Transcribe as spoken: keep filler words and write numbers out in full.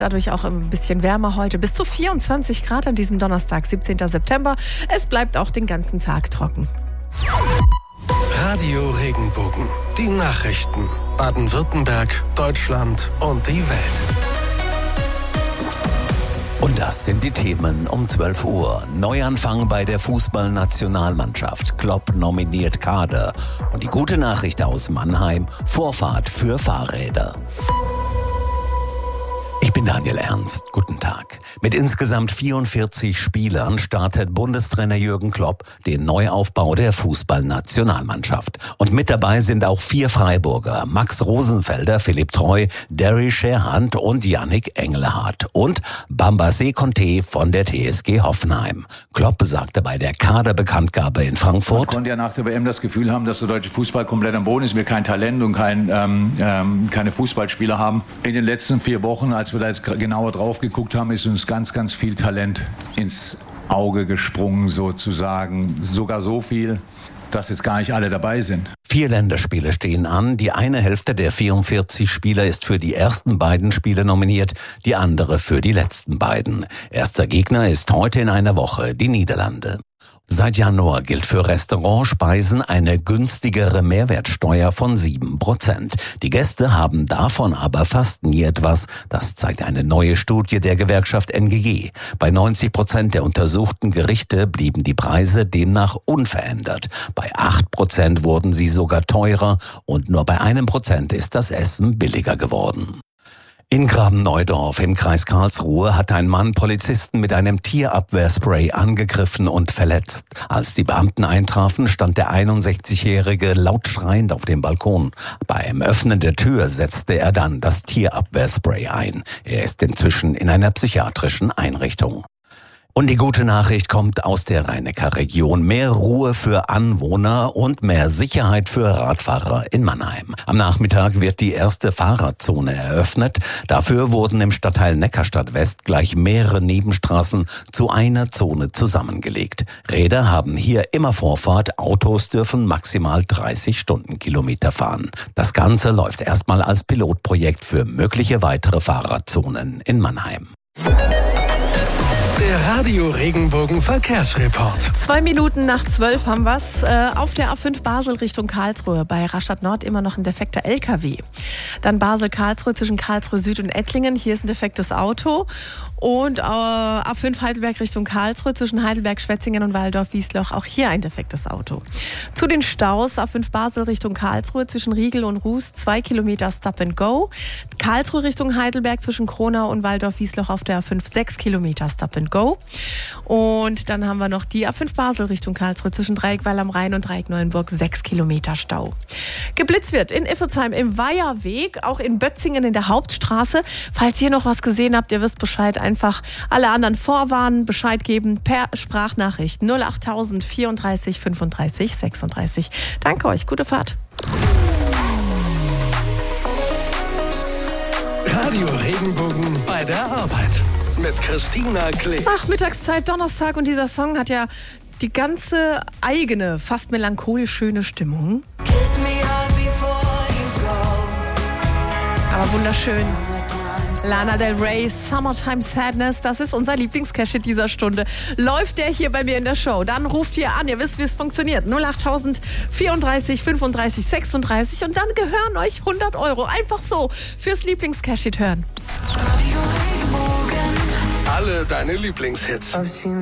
Dadurch auch ein bisschen wärmer heute. Bis zu vierundzwanzig Grad an diesem Donnerstag, siebzehnten September. Es bleibt auch den ganzen Tag trocken. Radio Regenbogen. Die Nachrichten. Baden-Württemberg, Deutschland und die Welt. Und das sind die Themen um zwölf Uhr. Neuanfang bei der Fußballnationalmannschaft. Klopp nominiert Kader. Und die gute Nachricht aus Mannheim: Vorfahrt für Fahrräder. Ich bin Daniel Ernst. Guten Tag. Mit insgesamt vierundvierzig Spielern startet Bundestrainer Jürgen Klopp den Neuaufbau der Fußballnationalmannschaft. Und mit dabei sind auch vier Freiburger: Max Rosenfelder, Philipp Treu, Derry Scherhand und Yannick Engelhardt. Und Bambace Conte von der T S G Hoffenheim. Klopp sagte bei der Kaderbekanntgabe in Frankfurt: Man konnte ja nach der W M das Gefühl haben, dass der deutsche Fußball komplett am Boden ist, wir kein Talent und kein, ähm, ähm, keine Fußballspieler haben. In den letzten vier Wochen, als wir da jetzt genauer drauf geguckt haben, ist uns ganz, ganz viel Talent ins Auge gesprungen sozusagen. Sogar so viel, dass jetzt gar nicht alle dabei sind. Vier Länderspiele stehen an. Die eine Hälfte der vierundvierzig Spieler ist für die ersten beiden Spiele nominiert, die andere für die letzten beiden. Erster Gegner ist heute in einer Woche die Niederlande. Seit Januar gilt für Restaurantspeisen eine günstigere Mehrwertsteuer von sieben Prozent. Die Gäste haben davon aber fast nie etwas. Das zeigt eine neue Studie der Gewerkschaft N G G. Bei neunzig Prozent der untersuchten Gerichte blieben die Preise demnach unverändert. Bei acht Prozent wurden sie sogar teurer und nur bei einem Prozent ist das Essen billiger geworden. In Graben-Neudorf im Kreis Karlsruhe hat ein Mann Polizisten mit einem Tierabwehrspray angegriffen und verletzt. Als die Beamten eintrafen, stand der einundsechzigjährige laut schreiend auf dem Balkon. Beim Öffnen der Tür setzte er dann das Tierabwehrspray ein. Er ist inzwischen in einer psychiatrischen Einrichtung. Und die gute Nachricht kommt aus der Rhein-Neckar-Region. Mehr Ruhe für Anwohner und mehr Sicherheit für Radfahrer in Mannheim. Am Nachmittag wird die erste Fahrradzone eröffnet. Dafür wurden im Stadtteil Neckarstadt West gleich mehrere Nebenstraßen zu einer Zone zusammengelegt. Räder haben hier immer Vorfahrt. Autos dürfen maximal dreißig Stundenkilometer fahren. Das Ganze läuft erstmal als Pilotprojekt für mögliche weitere Fahrradzonen in Mannheim. Der Radio Regenbogen Verkehrsreport. Zwei Minuten nach zwölf haben wir's. Äh, auf der A fünf Basel Richtung Karlsruhe bei Rastatt Nord immer noch ein defekter L K W. Dann Basel-Karlsruhe zwischen Karlsruhe Süd und Ettlingen. Hier ist ein defektes Auto. Und äh, A fünf Heidelberg Richtung Karlsruhe zwischen Heidelberg, Schwetzingen und Waldorf-Wiesloch. Auch hier ein defektes Auto. Zu den Staus: A fünf Basel Richtung Karlsruhe zwischen Riegel und Ruß. Zwei Kilometer Stop and Go. Karlsruhe Richtung Heidelberg zwischen Kronau und Waldorf-Wiesloch auf der A fünf. Sechs Kilometer Stop and Go. Und dann haben wir noch die A fünf Basel Richtung Karlsruhe zwischen Dreieckweil am Rhein und Dreieck-Neuenburg. Sechs Kilometer Stau. Geblitzt wird in Iffelzheim im Weiherweg, auch in Bötzingen in der Hauptstraße. Falls ihr noch was gesehen habt, ihr wisst Bescheid, einfach alle anderen vorwarnen, Bescheid geben per Sprachnachricht null achttausend vierunddreißig fünfunddreißig sechsunddreißig. Danke euch, gute Fahrt. Radio Regenbogen bei der Arbeit mit Christina Klee. Ach, Mittagszeit, Donnerstag, und dieser Song hat ja die ganze eigene, fast melancholisch schöne Stimmung. Aber wunderschön. Lana Del Rey, Summertime Sadness, das ist unser Lieblingscash-Hit dieser Stunde. Läuft der hier bei mir in der Show, dann ruft ihr an, ihr wisst, wie es funktioniert. null achttausend vierunddreißig fünfunddreißig sechsunddreißig und dann gehören euch hundert Euro. Einfach so fürs Lieblingscash-Hit hören. Alle deine Lieblingshits.